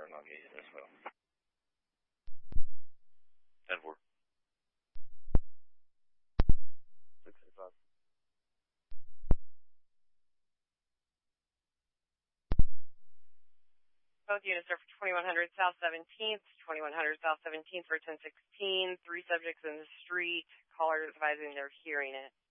and I'll get you this one. 10-4. 665. Both units are for 2100 South 17th, 2100 South 17th for 1016. 3 subjects in the street. Callers advising they're hearing it.